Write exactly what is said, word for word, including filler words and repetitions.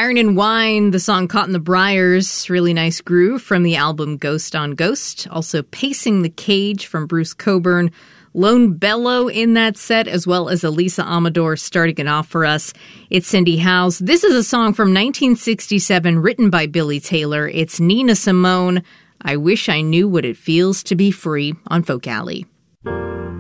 Iron and Wine, the song Caught in the Briars, really nice groove from the album Ghost on Ghost. Also Pacing the Cage from Bruce Cockburn. Lone Bellow in that set, as well as Elisa Amador starting it off for us. It's Cindy Howes. This is a song from nineteen sixty-seven written by Billy Taylor. It's Nina Simone, I Wish I Knew What It Feels to Be Free on Folk Alley.